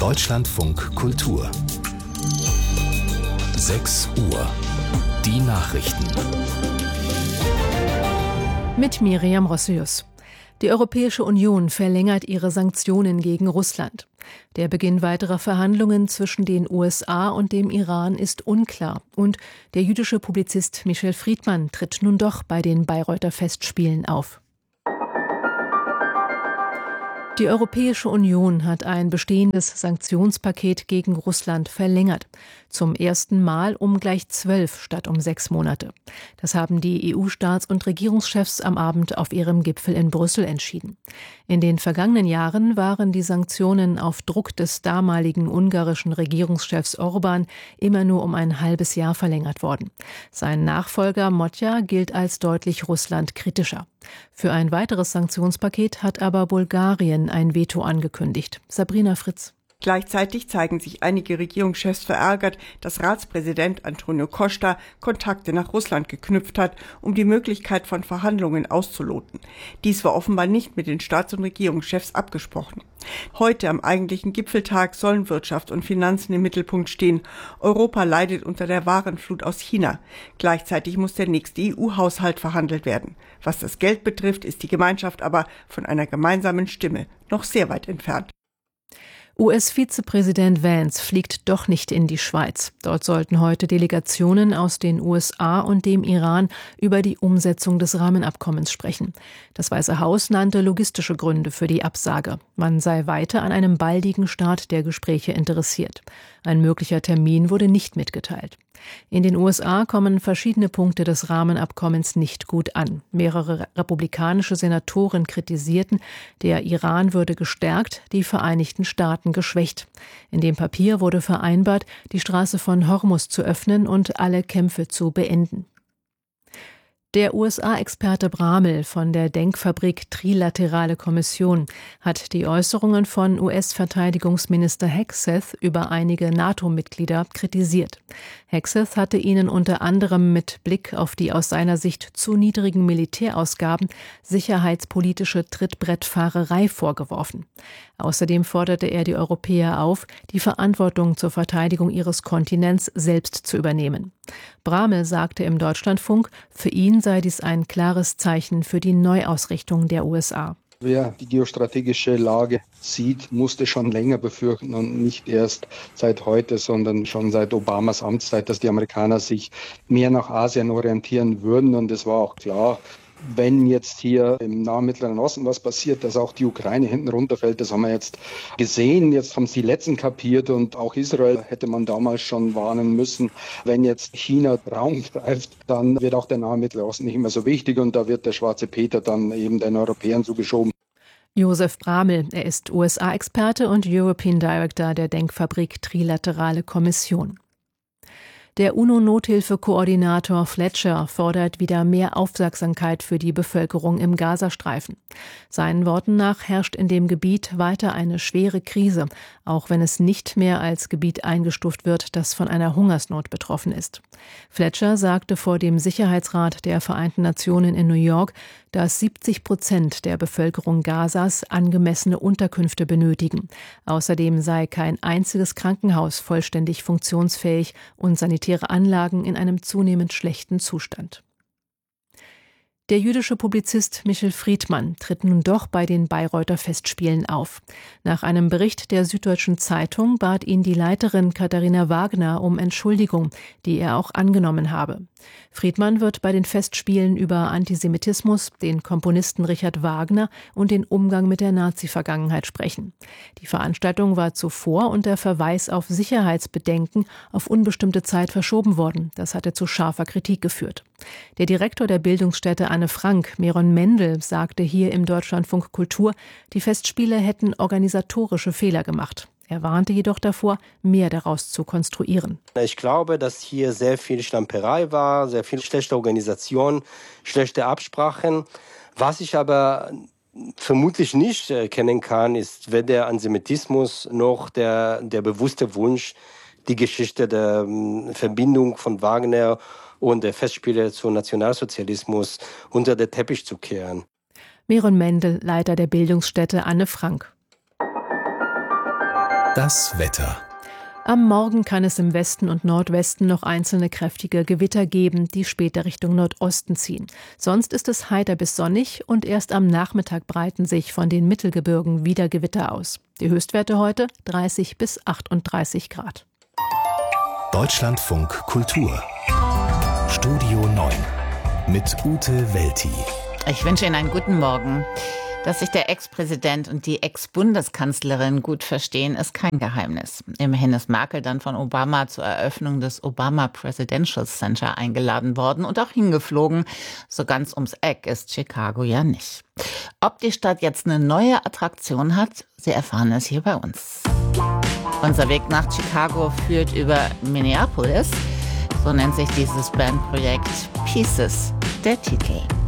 Deutschlandfunk Kultur 6 Uhr. Die Nachrichten. Mit Miriam Rossius. Die Europäische Union verlängert ihre Sanktionen gegen Russland. Der Beginn weiterer Verhandlungen zwischen den USA und dem Iran ist unklar. Und der jüdische Publizist Michel Friedmann tritt nun doch bei den Bayreuther Festspielen auf. Die Europäische Union hat ein bestehendes Sanktionspaket gegen Russland verlängert. Zum ersten Mal um gleich 12 statt um 6 Monate. Das haben die EU-Staats- und Regierungschefs am Abend auf ihrem Gipfel in Brüssel entschieden. In den vergangenen Jahren waren die Sanktionen auf Druck des damaligen ungarischen Regierungschefs Orbán immer nur um ein halbes Jahr verlängert worden. Sein Nachfolger Motja gilt als deutlich russlandkritischer. Für ein weiteres Sanktionspaket hat aber Bulgarien ein Veto angekündigt. Sabrina Fritz. Gleichzeitig zeigen sich einige Regierungschefs verärgert, dass Ratspräsident Antonio Costa Kontakte nach Russland geknüpft hat, um die Möglichkeit von Verhandlungen auszuloten. Dies war offenbar nicht mit den Staats- und Regierungschefs abgesprochen. Heute am eigentlichen Gipfeltag sollen Wirtschaft und Finanzen im Mittelpunkt stehen. Europa leidet unter der Warenflut aus China. Gleichzeitig muss der nächste EU-Haushalt verhandelt werden. Was das Geld betrifft, ist die Gemeinschaft aber von einer gemeinsamen Stimme noch sehr weit entfernt. US-Vizepräsident Vance fliegt doch nicht in die Schweiz. Dort sollten heute Delegationen aus den USA und dem Iran über die Umsetzung des Rahmenabkommens sprechen. Das Weiße Haus nannte logistische Gründe für die Absage. Man sei weiter an einem baldigen Start der Gespräche interessiert. Ein möglicher Termin wurde nicht mitgeteilt. In den USA kommen verschiedene Punkte des Rahmenabkommens nicht gut an. Mehrere republikanische Senatoren kritisierten, der Iran würde gestärkt, die Vereinigten Staaten geschwächt. In dem Papier wurde vereinbart, die Straße von Hormuz zu öffnen und alle Kämpfe zu beenden. Der USA-Experte Bramel von der Denkfabrik Trilaterale Kommission hat die Äußerungen von US-Verteidigungsminister Hegseth über einige NATO-Mitglieder kritisiert. Hegseth hatte ihnen unter anderem mit Blick auf die aus seiner Sicht zu niedrigen Militärausgaben sicherheitspolitische Trittbrettfahrerei vorgeworfen. Außerdem forderte er die Europäer auf, die Verantwortung zur Verteidigung ihres Kontinents selbst zu übernehmen. Bramel sagte im Deutschlandfunk, für ihn sei dies ein klares Zeichen für die Neuausrichtung der USA. Wer die geostrategische Lage sieht, musste schon länger befürchten und nicht erst seit heute, sondern schon seit Obamas Amtszeit, dass die Amerikaner sich mehr nach Asien orientieren würden. Und es war auch klar, wenn jetzt hier im nahen Mittleren Osten was passiert, dass auch die Ukraine hinten runterfällt, das haben wir jetzt gesehen. Jetzt haben es die Letzten kapiert und auch Israel hätte man damals schon warnen müssen. Wenn jetzt China Raum greift, dann wird auch der nahe Mittlere Osten nicht mehr so wichtig und da wird der schwarze Peter dann eben den Europäern zugeschoben. Josef Bramel, er ist USA-Experte und European Director der Denkfabrik Trilaterale Kommission. Der UNO-Nothilfekoordinator Fletcher fordert wieder mehr Aufmerksamkeit für die Bevölkerung im Gazastreifen. Seinen Worten nach herrscht in dem Gebiet weiter eine schwere Krise, auch wenn es nicht mehr als Gebiet eingestuft wird, das von einer Hungersnot betroffen ist. Fletcher sagte vor dem Sicherheitsrat der Vereinten Nationen in New York, dass 70% der Bevölkerung Gazas angemessene Unterkünfte benötigen. Außerdem sei kein einziges Krankenhaus vollständig funktionsfähig und sanitäre Anlagen in einem zunehmend schlechten Zustand. Der jüdische Publizist Michel Friedmann tritt nun doch bei den Bayreuther Festspielen auf. Nach einem Bericht der Süddeutschen Zeitung bat ihn die Leiterin Katharina Wagner um Entschuldigung, die er auch angenommen habe. Friedmann wird bei den Festspielen über Antisemitismus, den Komponisten Richard Wagner und den Umgang mit der Nazi-Vergangenheit sprechen. Die Veranstaltung war zuvor unter Verweis auf Sicherheitsbedenken auf unbestimmte Zeit verschoben worden. Das hatte zu scharfer Kritik geführt. Der Direktor der Bildungsstätte Anne Frank, Meron Mendel, sagte hier im Deutschlandfunk Kultur, die Festspiele hätten organisatorische Fehler gemacht. Er warnte jedoch davor, mehr daraus zu konstruieren. Ich glaube, dass hier sehr viel Schlamperei war, sehr viel schlechte Organisation, schlechte Absprachen. Was ich aber vermutlich nicht erkennen kann, ist weder der Antisemitismus noch der bewusste Wunsch, die Geschichte der Verbindung von Wagner und der Festspiele zum Nationalsozialismus unter den Teppich zu kehren. Meron Mendel, Leiter der Bildungsstätte Anne Frank. Das Wetter. Am Morgen kann es im Westen und Nordwesten noch einzelne kräftige Gewitter geben, die später Richtung Nordosten ziehen. Sonst ist es heiter bis sonnig und erst am Nachmittag breiten sich von den Mittelgebirgen wieder Gewitter aus. Die Höchstwerte heute 30 bis 38 Grad. Deutschlandfunk Kultur. Studio 9 mit Ute Welti. Ich wünsche Ihnen einen guten Morgen. Dass sich der Ex-Präsident und die Ex-Bundeskanzlerin gut verstehen, ist kein Geheimnis. Immerhin ist Merkel dann von Obama zur Eröffnung des Obama Presidential Center eingeladen worden und auch hingeflogen. So ganz ums Eck ist Chicago ja nicht. Ob die Stadt jetzt eine neue Attraktion hat, Sie erfahren es hier bei uns. Unser Weg nach Chicago führt über Minneapolis. So nennt sich dieses Bandprojekt Pieces, der Titel.